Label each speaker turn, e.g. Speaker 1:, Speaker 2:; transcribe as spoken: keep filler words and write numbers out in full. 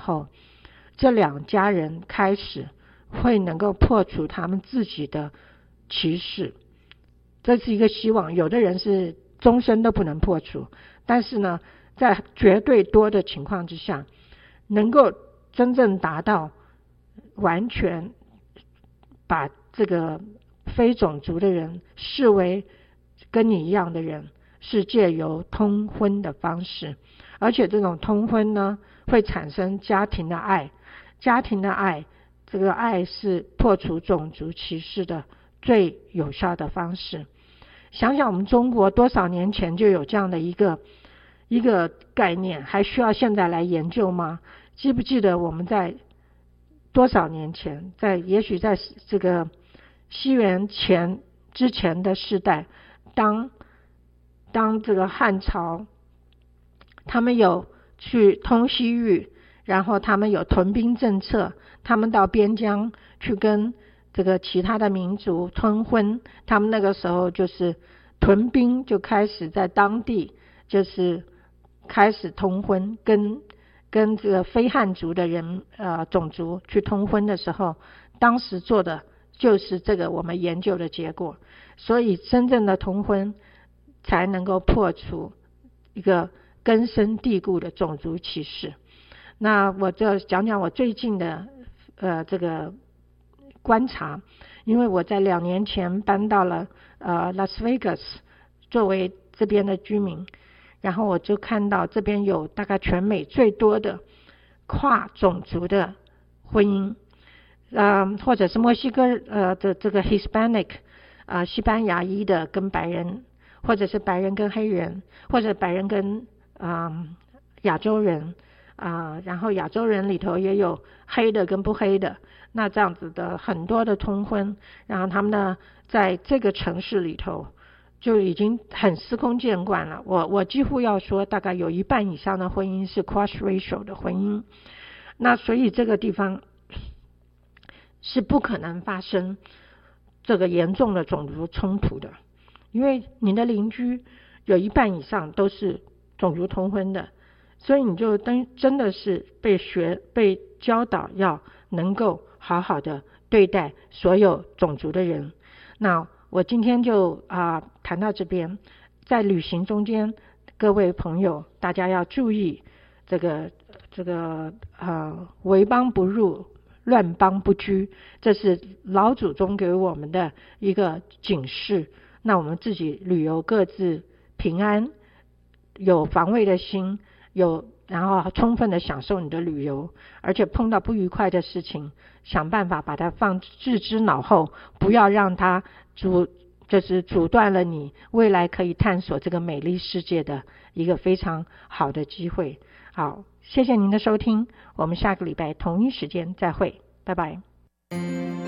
Speaker 1: 后，这两家人开始会能够破除他们自己的歧视，这是一个希望。有的人是终身都不能破除，但是呢，在绝对多的情况之下，能够真正达到完全把这个非种族的人视为跟你一样的人，是借由通婚的方式。而且这种通婚呢，会产生家庭的爱，家庭的爱，这个爱是破除种族歧视的最有效的方式。想想我们中国多少年前就有这样的一个一个概念，还需要现在来研究吗？记不记得我们在多少年前，在也许在这个西元前之前的世代，当当这个汉朝他们有去通西域，然后他们有屯兵政策，他们到边疆去跟这个其他的民族通婚，他们那个时候就是屯兵，就开始在当地就是开始通婚，跟跟这个非汉族的人呃种族去通婚的时候，当时做的就是这个我们研究的结果。所以真正的通婚才能够破除一个根深蒂固的种族歧视。那我就讲讲我最近的呃这个观察，因为我在两年前搬到了呃拉斯维加斯作为这边的居民，然后我就看到这边有大概全美最多的跨种族的婚姻，呃或者是墨西哥呃的这个 Hispanic 啊、呃、西班牙裔的跟白人，或者是白人跟黑人，或者白人跟呃亚洲人啊、呃，然后亚洲人里头也有黑的跟不黑的，那这样子的很多的通婚，然后他们呢在这个城市里头就已经很司空见惯了。我我几乎要说大概有一半以上的婚姻是 cross racial 的婚姻，那所以这个地方是不可能发生这个严重的种族冲突的，因为你的邻居有一半以上都是种族通婚的，所以你就真的是被学被教导要能够好好的对待所有种族的人。那我今天就啊、呃、谈到这边，在旅行中间，各位朋友大家要注意这个这个呃为邦不入，乱邦不居，这是老祖宗给我们的一个警示。那我们自己旅游各自平安，有防卫的心，有然后充分的享受你的旅游，而且碰到不愉快的事情，想办法把它放置之脑后，不要让它阻就是阻断了你未来可以探索这个美丽世界的一个非常好的机会。好，谢谢您的收听，我们下个礼拜同一时间再会，拜拜。